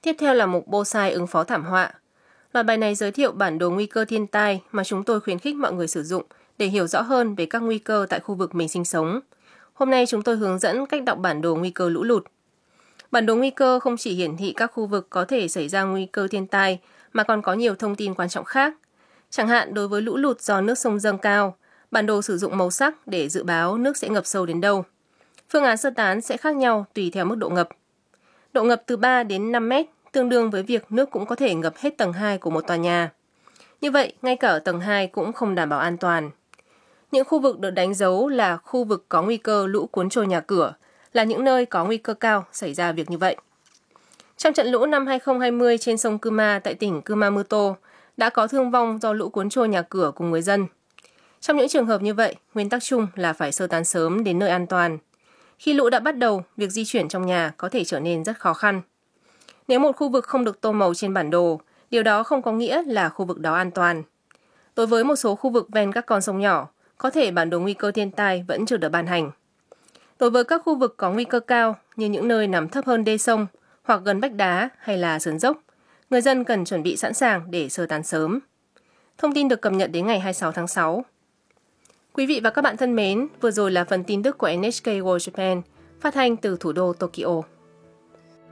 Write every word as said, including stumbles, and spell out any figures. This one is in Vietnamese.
Tiếp theo là mục Bonsai ứng phó thảm họa. Loạt bài này giới thiệu bản đồ nguy cơ thiên tai mà chúng tôi khuyến khích mọi người sử dụng để hiểu rõ hơn về các nguy cơ tại khu vực mình sinh sống. Hôm nay chúng tôi hướng dẫn cách đọc bản đồ nguy cơ lũ lụt. Bản đồ nguy cơ không chỉ hiển thị các khu vực có thể xảy ra nguy cơ thiên tai mà còn có nhiều thông tin quan trọng khác. Chẳng hạn đối với lũ lụt do nước sông dâng cao, bản đồ sử dụng màu sắc để dự báo nước sẽ ngập sâu đến đâu. Phương án sơ tán sẽ khác nhau tùy theo mức độ ngập. Độ ngập từ ba đến năm mét tương đương với việc nước cũng có thể ngập hết tầng hai của một tòa nhà. Như vậy, ngay cả ở tầng hai cũng không đảm bảo an toàn. Những khu vực được đánh dấu là khu vực có nguy cơ lũ cuốn trôi nhà cửa, là những nơi có nguy cơ cao xảy ra việc như vậy. Trong trận lũ năm hai không hai không trên sông Kuma tại tỉnh Kumamoto, đã có thương vong do lũ cuốn trôi nhà cửa cùng người dân. Trong những trường hợp như vậy, nguyên tắc chung là phải sơ tán sớm đến nơi an toàn. Khi lũ đã bắt đầu, việc di chuyển trong nhà có thể trở nên rất khó khăn. Nếu một khu vực không được tô màu trên bản đồ, điều đó không có nghĩa là khu vực đó an toàn. Đối với một số khu vực ven các con sông nhỏ, có thể bản đồ nguy cơ thiên tai vẫn chưa được ban hành. Đối với các khu vực có nguy cơ cao như những nơi nằm thấp hơn đê sông hoặc gần vách đá hay là sườn dốc, người dân cần chuẩn bị sẵn sàng để sơ tán sớm. Thông tin được cập nhật đến ngày hai mươi sáu tháng sáu. Quý vị và các bạn thân mến, vừa rồi là phần tin tức của en hát ca World Japan, phát thanh từ thủ đô Tokyo.